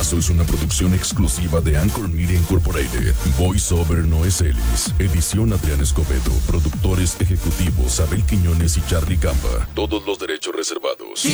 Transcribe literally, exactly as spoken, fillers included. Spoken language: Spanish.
caso es una producción exclusiva de Anchor Media Incorporated. Voiceover Noé Celis. Edición Adrián Escobedo. Productores ejecutivos Abel Quiñones y Charlie Camba. Todos los derechos reservados.